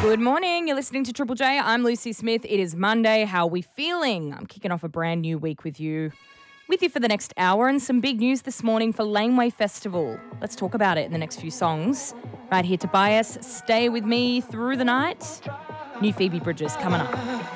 Good morning. You're listening to Triple J. I'm Lucy Smith. It is Monday. How are we feeling? I'm kicking off a brand new week with you for the next hour, and some big news this morning for Laneway Festival. Let's talk about it in the next few songs. Right here, Tobias, stay with me through the night. New Phoebe Bridgers coming up.